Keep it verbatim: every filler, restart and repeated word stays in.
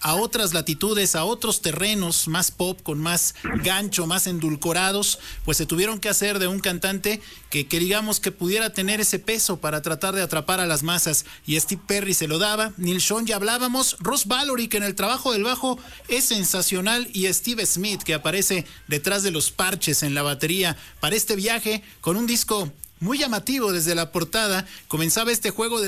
a otras latitudes, a otros terrenos más pop, con más gancho, más endulcorados, pues se tuvieron que hacer de un cantante que, que digamos que pudiera tener ese peso para tratar de atrapar a las masas, y Steve Perry se lo daba. Neil Schon ya hablábamos, Ross Valory, que en el trabajo del bajo es sensacional, y Steve Smith, que aparece detrás de los parches en la batería para este viaje con un disco muy llamativo. Desde la portada comenzaba este juego de